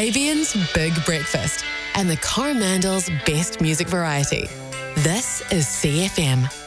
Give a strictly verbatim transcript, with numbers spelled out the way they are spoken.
Fabian's Big Breakfast and the Coromandel's best music variety. This is C F M.